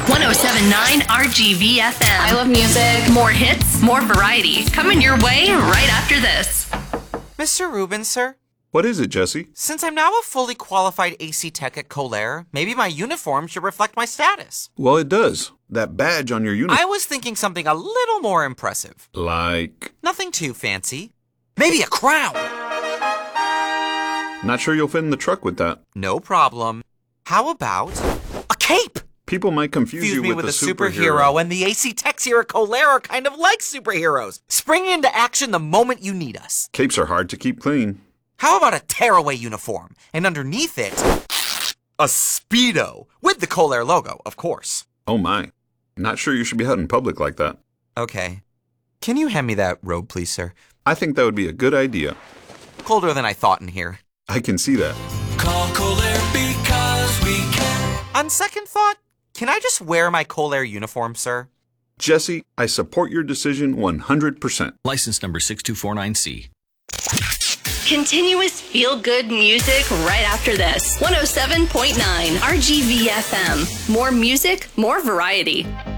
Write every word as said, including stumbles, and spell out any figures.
one oh seven point nine R G V F M. I love music. More hits, more variety. Coming your way right after this. Mister Rubin, sir? What is it, Jesse? Since I'm now a fully qualified A C tech at Colaire, maybe my uniform should reflect my status. Well, it does. That badge on your uniform. I was thinking something a little more impressive. Like? Nothing too fancy. Maybe a crown. Not sure you'll fit in the truck with that. No problem. How about a cape? People might confuse Confuse you me with, with a a superhero. superhero, and the A C techs here at Colaire are kind of like superheroes, springing into action the moment you need us. Capes are hard to keep clean. How about a tearaway uniform, and underneath it, a Speedo, with the Colaire logo, of course. Oh my. Not sure you should be out in public like that. Okay. Can you hand me that robe, please, sir? I think that would be a good idea. Colder than I thought in here. I can see that. Call Colaire because we can. On second thought, can I just wear my Colaire uniform, sir? Jesse, I support your decision one hundred percent. License number six two four nine C. Continuous feel-good music right after this. one oh seven point nine R G V F M. More music, more variety.